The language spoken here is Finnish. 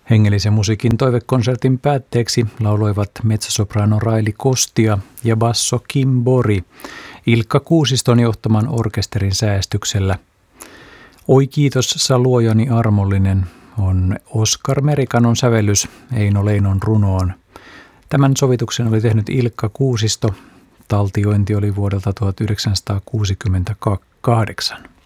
Hengellisen musiikin toivekonsertin päätteeksi lauloivat mezzosoprano Raili Kostia ja basso Kim Bori Ilkka Kuusiston johtaman orkesterin säästyksellä. Oi kiitos sä luojani armollinen on Oskar Merikanon sävellys Eino Leinon runoon. Tämän sovituksen oli tehnyt Ilkka Kuusisto. Taltiointi oli vuodelta 1968.